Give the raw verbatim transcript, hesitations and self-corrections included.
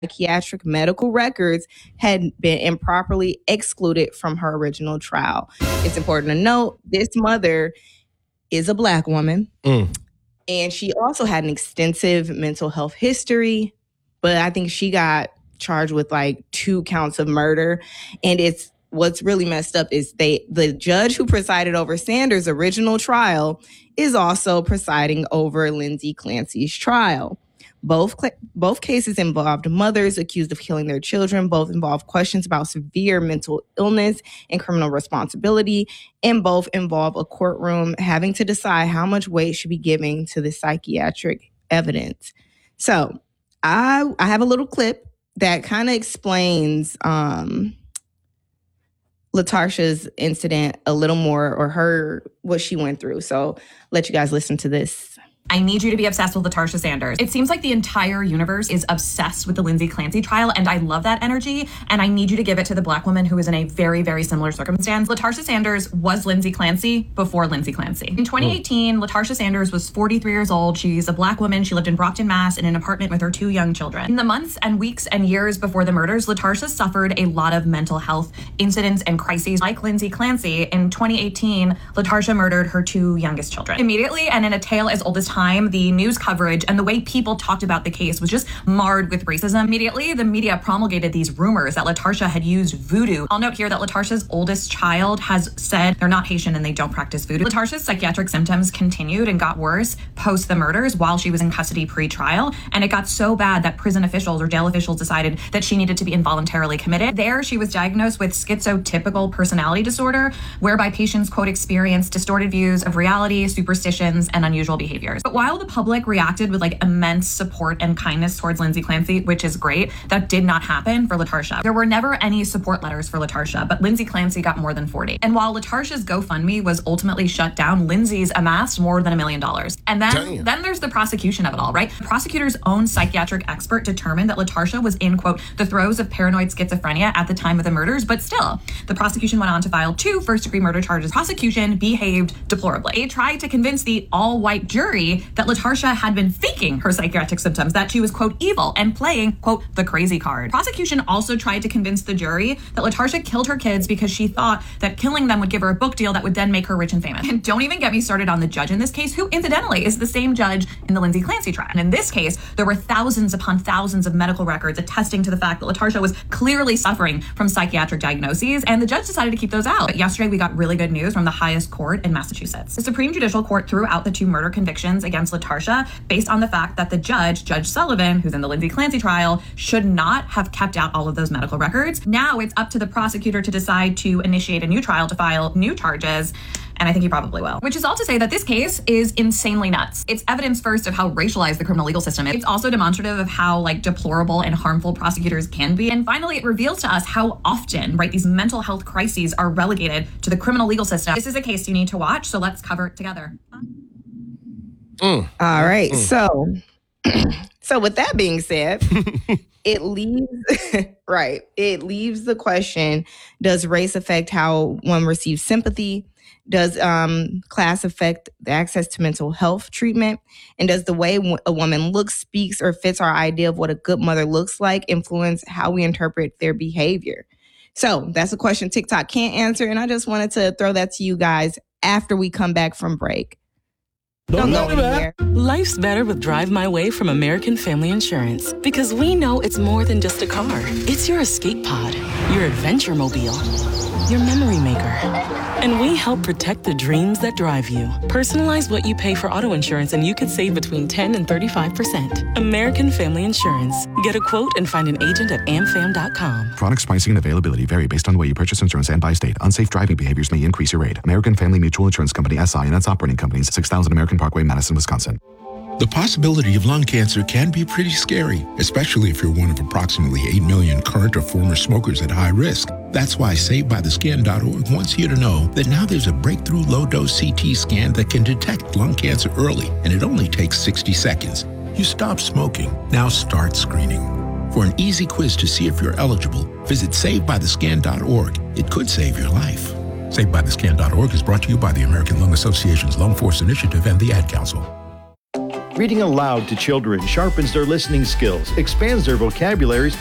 psychiatric medical records had been improperly excluded from her original trial. It's important to note this mother is a Black woman, mm. and she also had an extensive mental health history, but I think she got charged with like two counts of murder. And it's what's really messed up is they the judge who presided over Sanders' original trial is also presiding over Lindsay Clancy's trial. Both both cases involved mothers accused of killing their children. Both involved questions about severe mental illness and criminal responsibility. And both involve a courtroom having to decide how much weight should be given to the psychiatric evidence. So I, I have a little clip that kind of explains um, LaTarsha's incident a little more, or her, what she went through. So let you guys listen to this. I need you to be obsessed with LaTarsha Sanders. It seems like the entire universe is obsessed with the Lindsay Clancy trial, and I love that energy, and I need you to give it to the Black woman who is in a very, very similar circumstance. LaTarsha Sanders was Lindsay Clancy before Lindsay Clancy. In twenty eighteen, oh. LaTarsha Sanders was forty-three years old. She's a Black woman. She lived in Brockton, Mass. in an apartment with her two young children. In the months and weeks and years before the murders, LaTarsha suffered a lot of mental health incidents and crises. Like Lindsay Clancy, in twenty eighteen, LaTarsha murdered her two youngest children. Immediately, and in a tale as old as time, the news coverage and the way people talked about the case was just marred with racism. Immediately, the media promulgated these rumors that LaTarsha had used voodoo. I'll note here that LaTarsha's oldest child has said they're not Haitian and they don't practice voodoo. LaTarsha's psychiatric symptoms continued and got worse post the murders while she was in custody pre-trial, and it got so bad that prison officials or jail officials decided that she needed to be involuntarily committed. There, she was diagnosed with schizotypical personality disorder, whereby patients, quote, experience distorted views of reality, superstitions, and unusual behaviors. But while the public reacted with like immense support and kindness towards Lindsay Clancy, which is great, that did not happen for LaTarsha. There were never any support letters for LaTarsha, but Lindsay Clancy got more than forty. And while LaTarsha's GoFundMe was ultimately shut down, Lindsay's amassed more than a million dollars. And then, Damn. then there's the prosecution of it all, right? The prosecutor's own psychiatric expert determined that LaTarsha was in, quote, the throes of paranoid schizophrenia at the time of the murders, but still, the prosecution went on to file two first-degree murder charges. Prosecution behaved deplorably. They tried to convince the all-white jury that LaTarsha had been faking her psychiatric symptoms, that she was, quote, evil and playing, quote, the crazy card. Prosecution also tried to convince the jury that LaTarsha killed her kids because she thought that killing them would give her a book deal that would then make her rich and famous. And don't even get me started on the judge in this case, who incidentally is the same judge in the Lindsay Clancy trial. And in this case, there were thousands upon thousands of medical records attesting to the fact that LaTarsha was clearly suffering from psychiatric diagnoses, and the judge decided to keep those out. But yesterday, we got really good news from the highest court in Massachusetts. The Supreme Judicial Court threw out the two murder convictions against LaTarsha based on the fact that the judge, Judge Sullivan, who's in the Lindsay Clancy trial, should not have kept out all of those medical records. Now it's up to the prosecutor to decide to initiate a new trial, to file new charges, and I think he probably will. Which is all to say that this case is insanely nuts. It's evidence first of how racialized the criminal legal system is. It's also demonstrative of how like deplorable and harmful prosecutors can be. And finally, it reveals to us how often, right, these mental health crises are relegated to the criminal legal system. This is a case you need to watch, so let's cover it together. Mm. All right, mm. so so with that being said, it leaves right. It leaves the question: does race affect how one receives sympathy? Does um, class affect the access to mental health treatment? And does the way w- a woman looks, speaks, or fits our idea of what a good mother looks like influence how we interpret their behavior? So that's a question TikTok can't answer, and I just wanted to throw that to you guys after we come back from break. Don't go anywhere. Life's better with Drive My Way from American Family Insurance, because we know it's more than just a car. It's your escape pod, your adventure mobile, your memory maker. And we help protect the dreams that drive you. Personalize what you pay for auto insurance and you could save between ten and thirty-five percent. American Family Insurance. Get a quote and find an agent at amfam dot com. Products, pricing, and availability vary based on the way you purchase insurance and by state. Unsafe driving behaviors may increase your rate. American Family Mutual Insurance Company, S I and its operating companies, six thousand American Parkway, Madison, Wisconsin. The possibility of lung cancer can be pretty scary, especially if you're one of approximately eight million current or former smokers at high risk. That's why Saved By The Scan dot org wants you to know that now there's a breakthrough low-dose C T scan that can detect lung cancer early, and it only takes sixty seconds. You stop smoking, now start screening. For an easy quiz to see if you're eligible, visit Saved By The Scan dot org. It could save your life. Saved By The Scan dot org is brought to you by the American Lung Association's Lung Force Initiative and the Ad Council. Reading aloud to children sharpens their listening skills, expands their vocabularies,